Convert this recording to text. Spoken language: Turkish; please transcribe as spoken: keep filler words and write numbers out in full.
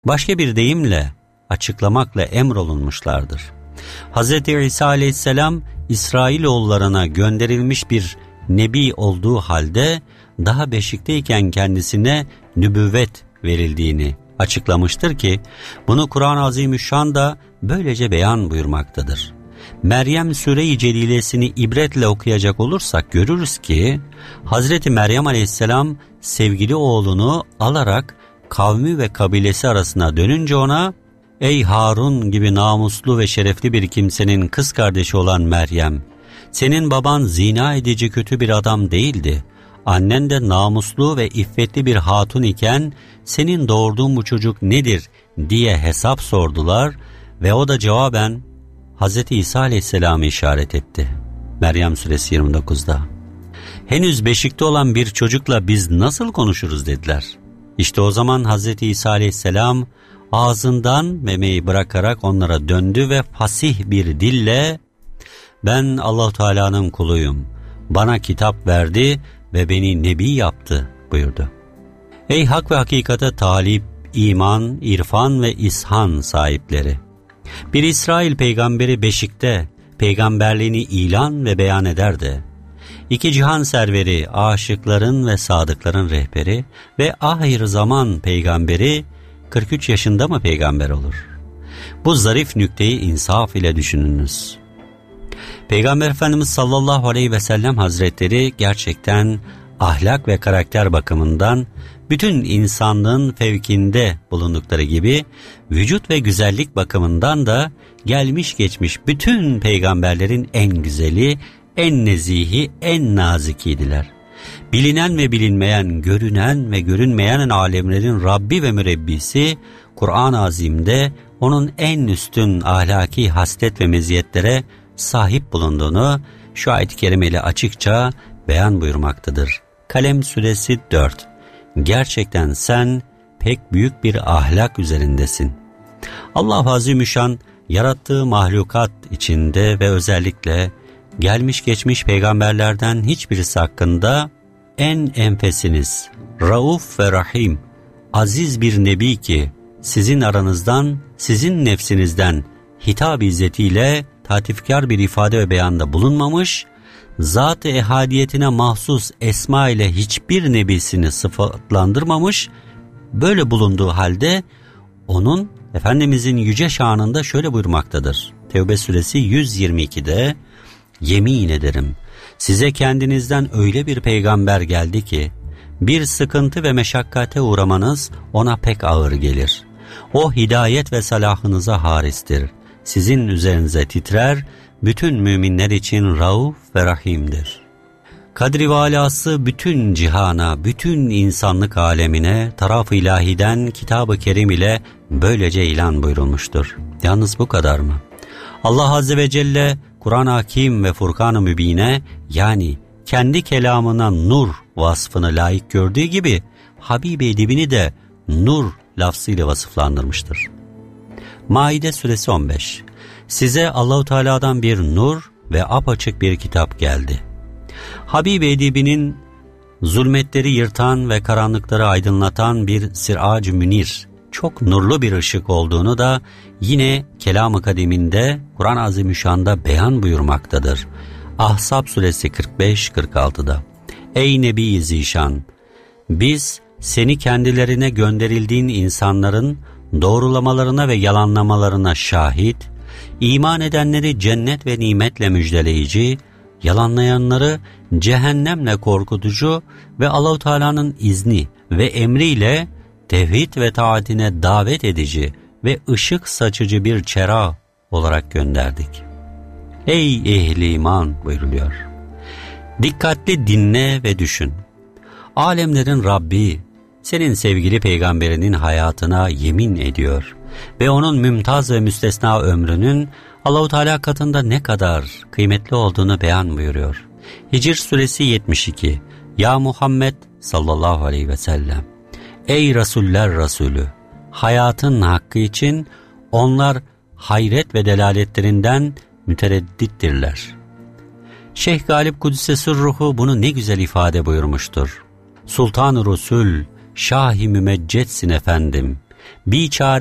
Başka bir deyimle açıklamakla emrolunmuşlardır. Hazreti İsa aleyhisselam İsrailoğullarına gönderilmiş bir nebi olduğu halde daha beşikteyken kendisine nübüvvet verildiğini açıklamıştır ki bunu Kur'an-ı Azimüşşan da böylece beyan buyurmaktadır. Meryem Sûre-i Celilesini ibretle okuyacak olursak görürüz ki Hazreti Meryem aleyhisselam sevgili oğlunu alarak kavmi ve kabilesi arasına dönünce ona "Ey Harun gibi namuslu ve şerefli bir kimsenin kız kardeşi olan Meryem, senin baban zina edici kötü bir adam değildi. Annen de namuslu ve iffetli bir hatun iken senin doğurduğun bu çocuk nedir?" diye hesap sordular ve o da cevaben Hazreti İsa aleyhisselam'ı işaret etti. Meryem suresi yirmi dokuzda. "Henüz beşikte olan bir çocukla biz nasıl konuşuruz?" dediler. İşte o zaman Hazreti İsa aleyhisselam ağzından memeyi bırakarak onlara döndü ve fasih bir dille "Ben Allah-u Teala'nın kuluyum. Bana kitap verdi ve beni nebi yaptı" buyurdu. Ey hak ve hakikate talip, iman, irfan ve ishan sahipleri! Bir İsrail peygamberi beşikte peygamberliğini ilan ve beyan eder de, İki cihan serveri, aşıkların ve sadıkların rehberi ve ahir zaman peygamberi kırk üç yaşında mı peygamber olur? Bu zarif nükteyi insaf ile düşününüz. Peygamber Efendimiz sallallahu aleyhi ve sellem hazretleri gerçekten ahlak ve karakter bakımından bütün insanlığın fevkinde bulundukları gibi vücut ve güzellik bakımından da gelmiş geçmiş bütün peygamberlerin en güzeli, en nezihi, en nazikiydiler. Bilinen ve bilinmeyen, görünen ve görünmeyen alemlerin Rabbi ve mürebbisi Kur'an-ı Azim'de onun en üstün ahlaki haslet ve meziyetlere sahip bulunduğunu şu ayet-i kerimeyle açıkça beyan buyurmaktadır. Kalem suresi dört. Gerçekten sen pek büyük bir ahlak üzerindesin. Allah Azimüşşan yarattığı mahlukat içinde ve özellikle gelmiş geçmiş peygamberlerden hiçbirisi hakkında en enfesiniz, rauf ve rahim, aziz bir nebi ki sizin aranızdan, sizin nefsinizden hitap izzetiyle tatifkar bir ifade ve beyanda bulunmamış, zat-ı ehadiyetine mahsus esma ile hiçbir nebisini sıfatlandırmamış, böyle bulunduğu halde onun Efendimizin yüce şanında şöyle buyurmaktadır. Tevbe suresi yüz yirmi ikide "Yemin ederim size kendinizden öyle bir peygamber geldi ki bir sıkıntı ve meşakkate uğramanız ona pek ağır gelir. O hidayet ve salahınıza haristir. Sizin üzerinize titrer, bütün müminler için rauf ve rahimdir." Kadri ve alası bütün cihana, bütün insanlık alemine taraf-ı ilahiden Kitab-ı Kerim ile böylece ilan buyurulmuştur. Yalnız bu kadar mı? Allah Azze ve Celle Kur'an-ı Hakim ve Furkan-ı Mübine yani kendi kelamına nur vasfını layık gördüğü gibi Habib-i Edibini de nur lafzıyla vasıflandırmıştır. Maide suresi on beş. Size Allah-u Teala'dan bir nur ve apaçık bir kitap geldi. Habib-i Edibinin zulmetleri yırtan ve karanlıkları aydınlatan bir sirac-ı münir, çok nurlu bir ışık olduğunu da yine Kelam-ı Kadim'inde Kur'an-ı Azimüşşan'da beyan buyurmaktadır. Ahzab suresi kırk beş kırk altıda. Ey Nebi-i Zişan! Biz seni kendilerine gönderildiğin insanların doğrulamalarına ve yalanlamalarına şahit, iman edenleri cennet ve nimetle müjdeleyici, yalanlayanları cehennemle korkutucu ve Allah-u Teala'nın izni ve emriyle tevhid ve taatine davet edici ve ışık saçıcı bir çera olarak gönderdik. Ey ehli iman buyuruluyor. Dikkatli dinle ve düşün. Alemlerin Rabbi senin sevgili peygamberinin hayatına yemin ediyor ve onun mümtaz ve müstesna ömrünün Allah-u Teala katında ne kadar kıymetli olduğunu beyan buyuruyor. Hicr suresi yetmiş iki. Ya Muhammed sallallahu aleyhi ve sellem! Ey Resuller Resulü! Hayatın hakkı için onlar hayret ve delaletlerinden mütereddittirler. Şeyh Galip Kuddisesi Ruhu bunu ne güzel ifade buyurmuştur. Sultan-ı Resul, Şah-ı Mümeccetsin efendim, Biçare